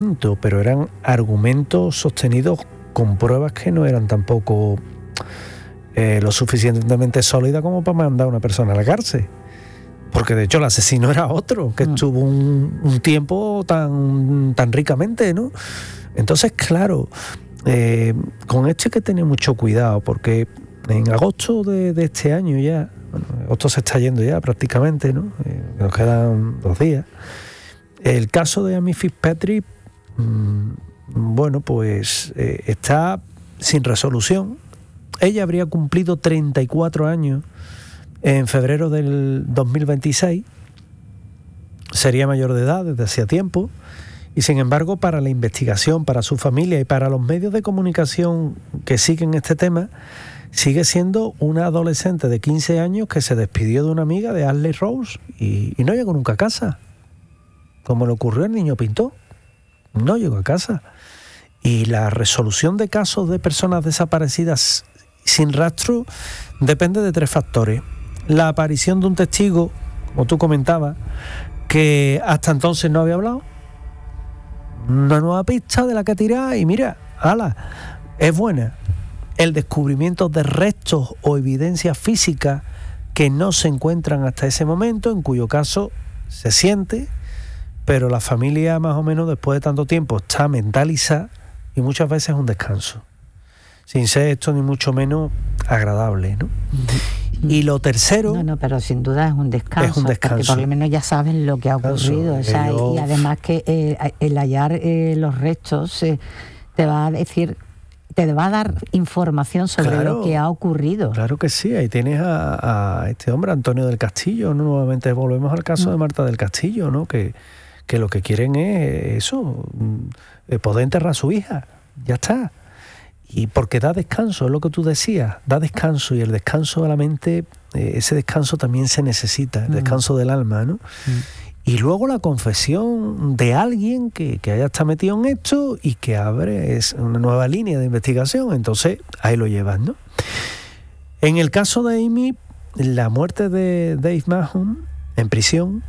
argumentos, pero eran argumentos sostenidos con pruebas que no eran tampoco lo suficientemente sólidas como para mandar a una persona a la cárcel. Porque de hecho el asesino era otro, que estuvo un tiempo tan ricamente, ¿no? Entonces, claro, con esto hay que tener mucho cuidado, porque en agosto de este año ya, bueno, agosto se está yendo ya prácticamente, ¿no? Nos quedan 2 días. El caso de Amy Fitzpatrick, bueno, pues está sin resolución. Ella habría cumplido 34 años en febrero del 2026. Sería mayor de edad desde hacía tiempo. Y sin embargo, para la investigación, para su familia y para los medios de comunicación que siguen este tema, sigue siendo una adolescente de 15 años que se despidió de una amiga de Ashley Rose y no llegó nunca a casa. Como le ocurrió al niño Pinto. No llegó a casa. Y la resolución de casos de personas desaparecidas sin rastro depende de 3 factores. La aparición de un testigo, como tú comentabas, que hasta entonces no había hablado. Una nueva pista de la que tirar y mira, ala, es buena. El descubrimiento de restos o evidencias físicas que no se encuentran hasta ese momento, en cuyo caso se siente, pero la familia más o menos después de tanto tiempo está mentalizada y muchas veces es un descanso. Sin ser esto ni mucho menos agradable, ¿no? Y lo tercero... No, pero sin duda es un descanso. Es un descanso. Porque por lo menos ya saben lo que ha ocurrido. O sea, y además que el hallar los restos te va a decir... te va a dar información sobre lo que ha ocurrido. Claro que sí, ahí tienes a este hombre, Antonio del Castillo, ¿no? Nuevamente volvemos al caso de Marta del Castillo, ¿no? Que lo que quieren es eso, poder enterrar a su hija, ya está. Y porque da descanso, es lo que tú decías, da descanso, y el descanso de la mente, ese descanso también se necesita, el descanso del alma, ¿no? Y luego la confesión de alguien que haya estado metido en esto y que abre una nueva línea de investigación. Entonces, ahí lo llevas, ¿no? En el caso de Amy, la muerte de Dave Mahon en prisión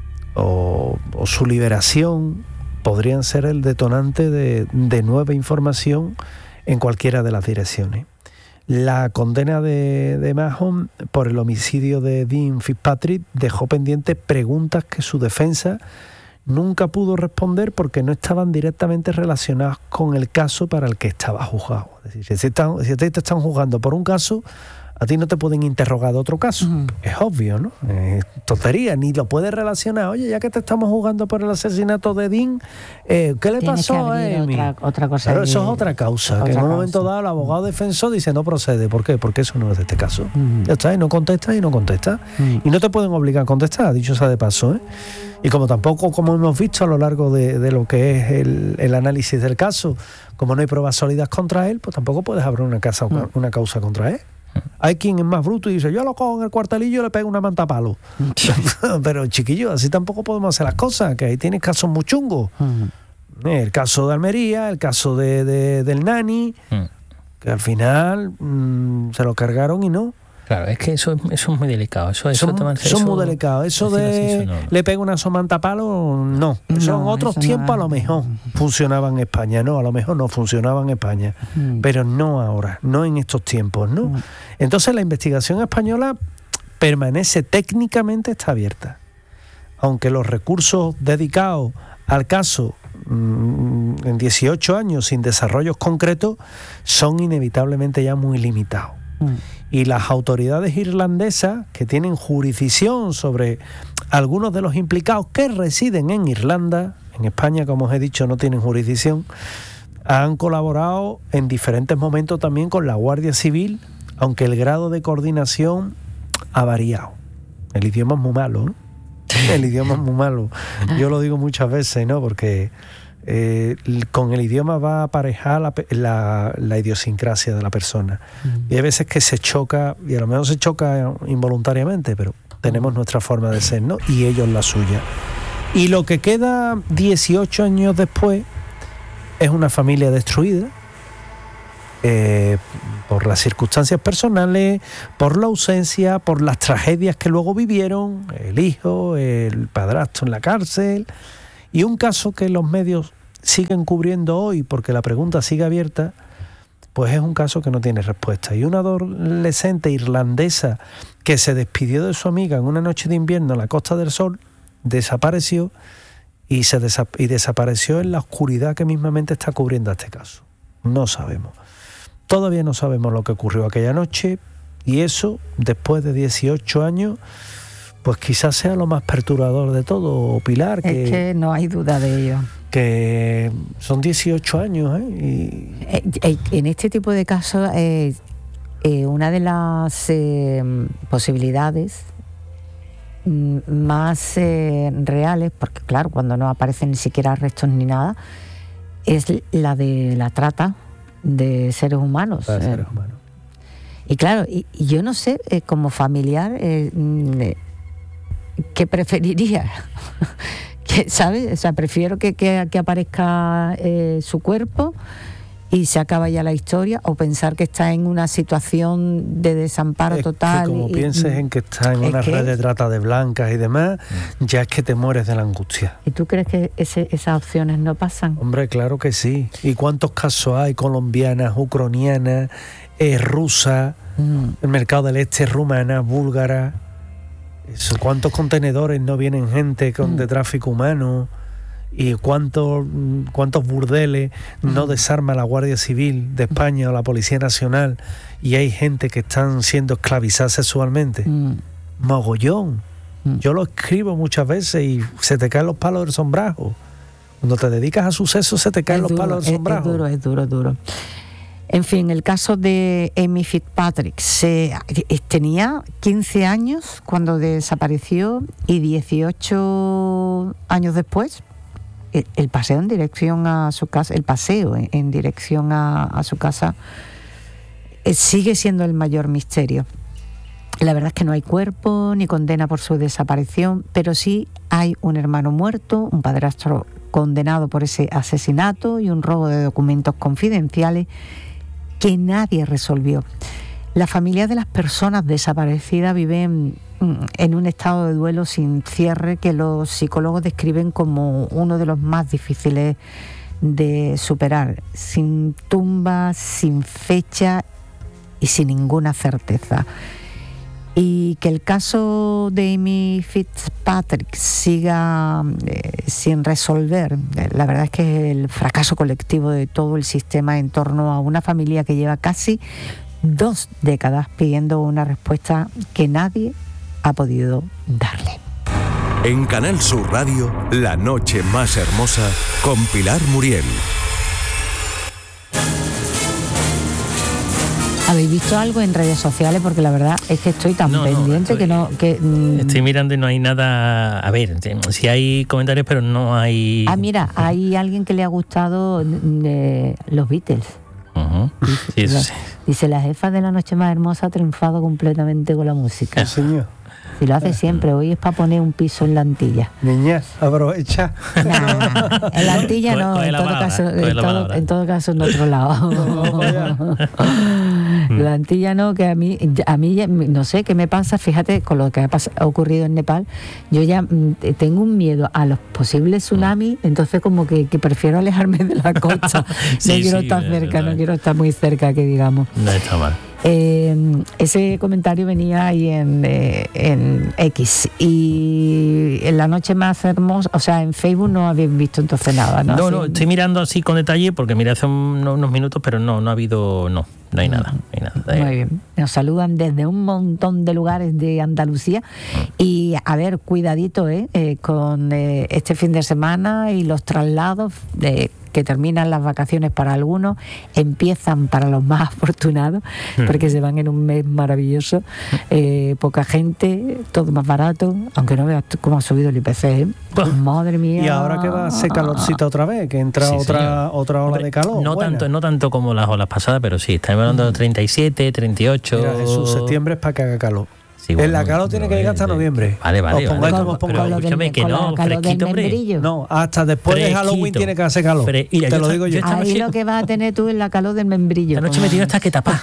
o su liberación podrían ser el detonante de nueva información en cualquiera de las direcciones. La condena de Mahon por el homicidio de Dean Fitzpatrick dejó pendientes preguntas que su defensa nunca pudo responder porque no estaban directamente relacionadas con el caso para el que estaba juzgado. Es decir, si te están juzgando por un caso, a ti no te pueden interrogar de otro caso. Es obvio, ¿no? Es tontería, ni lo puedes relacionar. Oye, ya que te estamos juzgando por el asesinato de Dean, ¿qué le pasó a Amy? Otra cosa. Pero eso es otra causa, que en un momento dado el abogado defensor dice no procede. ¿Por qué? Porque eso no es de este caso. Ya está, y no contesta. Y no te pueden obligar a contestar, dicho sea de paso, ¿eh? Y como tampoco, como hemos visto a lo largo de lo que es el análisis del caso, como no hay pruebas sólidas contra él, pues tampoco puedes abrir una causa contra él. Hay quien es más bruto y dice, yo lo cojo en el cuartelillo y le pego una manta a palo. Pero chiquillo, así tampoco podemos hacer las cosas, que ahí tienes casos muy chungos. El caso de Almería, el caso del Nani, que al final se lo cargaron y no. Claro, es que eso es muy delicado. Eso muy delicado. Eso de le pego una somanta a palo, no. Eso en otros tiempos a lo mejor funcionaba en España. No, a lo mejor no funcionaba en España. Pero no ahora, no en estos tiempos, ¿no? Entonces la investigación española permanece técnicamente, está abierta. Aunque los recursos dedicados al caso en 18 años sin desarrollos concretos son inevitablemente ya muy limitados. Y las autoridades irlandesas, que tienen jurisdicción sobre algunos de los implicados que residen en Irlanda, en España, como os he dicho, no tienen jurisdicción, han colaborado en diferentes momentos también con la Guardia Civil, aunque el grado de coordinación ha variado. El idioma es muy malo, ¿no? El idioma es muy malo. Yo lo digo muchas veces, ¿no? Porque con el idioma va a aparejar la idiosincrasia de la persona. Y hay veces que se choca, y a lo mejor se choca involuntariamente, pero tenemos nuestra forma de ser, ¿no? Y ellos la suya. Y lo que queda 18 años después es una familia destruida por las circunstancias personales, por la ausencia, por las tragedias que luego vivieron, el hijo, el padrastro en la cárcel, y un caso que los medios siguen cubriendo hoy porque la pregunta sigue abierta, pues es un caso que no tiene respuesta. Y una adolescente irlandesa que se despidió de su amiga en una noche de invierno en la Costa del Sol, desapareció y desapareció en la oscuridad que mismamente está cubriendo este caso. No sabemos. Todavía no sabemos lo que ocurrió aquella noche, y eso, después de 18 años, pues quizás sea lo más perturbador de todo, Pilar. Es que no hay duda de ello. Que son 18 años, En este tipo de casos, una de las posibilidades más reales, porque claro, cuando no aparecen ni siquiera restos ni nada, es la de la trata de seres humanos. Y claro, y yo no sé, como familiar, ¿qué preferiría? ¿Sabes? O sea, prefiero que aparezca su cuerpo y se acaba ya la historia, o pensar que está en una situación de desamparo total. Que como pienses en que está en una red de trata de blancas y demás, ya es que te mueres de la angustia. ¿Y tú crees que esas opciones no pasan? Hombre, claro que sí. ¿Y cuántos casos hay? Colombianas, ucranianas, rusas, el mercado del este, rumanas, búlgaras. ¿Cuántos contenedores no vienen gente de tráfico humano? ¿Y cuántos burdeles no desarma la Guardia Civil de España o la Policía Nacional y hay gente que están siendo esclavizadas sexualmente? Mogollón. Yo lo escribo muchas veces y se te caen los palos del sombrajo. Cuando te dedicas a sucesos se te caen los palos del sombrajo. Es duro. En fin, el caso de Amy Fitzpatrick, tenía 15 años cuando desapareció, y 18 años después, el paseo en dirección a su casa, a su casa, sigue siendo el mayor misterio. La verdad es que no hay cuerpo ni condena por su desaparición, pero sí hay un hermano muerto, un padrastro condenado por ese asesinato y un robo de documentos confidenciales que nadie resolvió. La familia de las personas desaparecidas viven en un estado de duelo sin cierre que los psicólogos describen como uno de los más difíciles de superar, sin tumba, sin fecha y sin ninguna certeza. Y que el caso de Amy Fitzpatrick siga sin resolver, la verdad es que es el fracaso colectivo de todo el sistema en torno a una familia que lleva casi 2 décadas pidiendo una respuesta que nadie ha podido darle. En Canal Sur Radio, La Noche Más Hermosa, con Pilar Muriel. ¿Habéis visto algo en redes sociales? Porque la verdad es que estoy tan pendiente estoy mirando y no hay nada. A ver, sí hay comentarios, pero no hay. Mira, hay alguien que le ha gustado los Beatles. Uh-huh. Dice, la jefa de La Noche Más Hermosa ha triunfado completamente con la música. Sí, señor. Si lo hace siempre, hoy es para poner un piso en la Antilla. Niña, aprovecha. Nah, en la Antilla no, en todo caso en otro lado. La Antilla no, que a mí no sé qué me pasa, fíjate, con lo que ha ocurrido en Nepal, yo ya tengo un miedo a los posibles tsunamis, entonces como que prefiero alejarme de la costa. No quiero estar cerca, no quiero estar muy cerca, que digamos. No está mal. Ese comentario venía ahí en X, y en La Noche Más Hermosa, o sea, en Facebook no habéis visto entonces nada, ¿no? No, estoy mirando así con detalle porque miré hace unos minutos, pero no ha habido, no hay nada. Muy bien, nos saludan desde un montón de lugares de Andalucía y a ver, cuidadito con este fin de semana y los traslados que terminan las vacaciones para algunos, empiezan para los más afortunados, porque se van en un mes maravilloso, poca gente, todo más barato, aunque no veas cómo ha subido el IPC, madre mía. Y ahora que va a ser calorcita otra vez, que entra otra ola de calor. No tanto como las olas pasadas, pero sí, estamos hablando de 37, 38. Mira, Jesús, septiembre es para que haga calor. Sí, bueno, la calor tiene que llegar hasta noviembre. Vale. Pero escúchame que no, fresquito, hombre. No, hasta después de Halloween tiene que hacer calor. Mira, te lo digo yo. Ahí lo que vas a tener tú es la calor del membrillo. Esta noche me tiene hasta que tapar.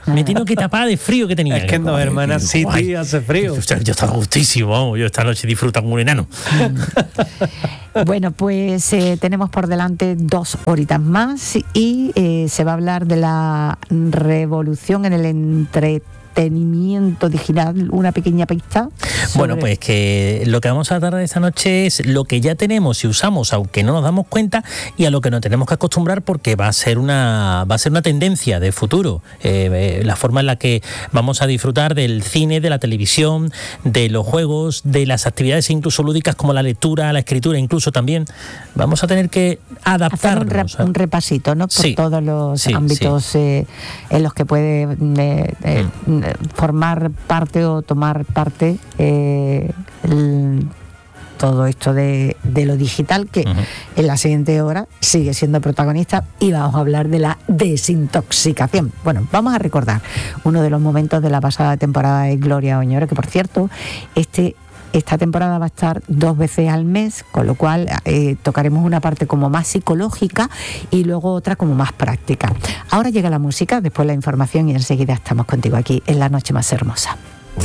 Me tengo que tapar de frío que tenía. Es que en Dos Hermanas City hace frío. Yo estaba gustísimo, vamos. Yo esta noche disfruto como un enano. Bueno, pues tenemos por delante 2 horitas más y se va a hablar de la revolución en el entretenimiento digital, una pequeña pista. Bueno, pues que lo que vamos a tratar esta noche es lo que ya tenemos y usamos, aunque no nos damos cuenta, y a lo que nos tenemos que acostumbrar, porque va a ser una tendencia de futuro, la forma en la que vamos a disfrutar del cine, de la televisión, de los juegos, de las actividades incluso lúdicas como la lectura, la escritura, incluso también vamos a tener que adaptarnos. Hacer un repasito, ¿no? Por todos los ámbitos en los que puede formar parte o tomar parte todo esto de lo digital, que en la siguiente hora sigue siendo protagonista, y vamos a hablar de la desintoxicación. Bueno, vamos a recordar uno de los momentos de la pasada temporada de Gloria Oñoro, que por cierto, esta temporada va a estar 2 veces al mes, con lo cual tocaremos una parte como más psicológica y luego otra como más práctica. Ahora llega la música, después la información, y enseguida estamos contigo aquí en La Noche Más Hermosa.